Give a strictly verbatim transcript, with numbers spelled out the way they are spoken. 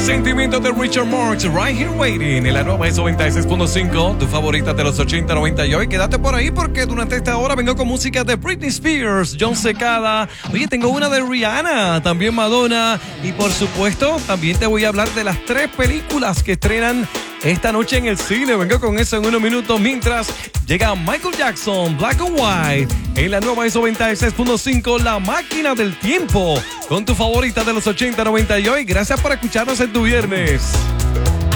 Sentimiento de Richard Marx, Right Here Waiting, en la nueva noventa y seis punto cinco, tu favorita de los ochenta, noventa y hoy. Quédate por ahí porque durante esta hora vengo con música de Britney Spears, John Secada. Oye, tengo una de Rihanna, también Madonna. Y por supuesto, también te voy a hablar de las tres películas que estrenan esta noche en el cine. Vengo con eso en unos minutos mientras llega Michael Jackson, Black and White, en la nueva noventa y seis punto cinco, La Máquina del Tiempo, con tu favorita de los ochenta, noventa y hoy. Gracias por escucharnos en tu viernes.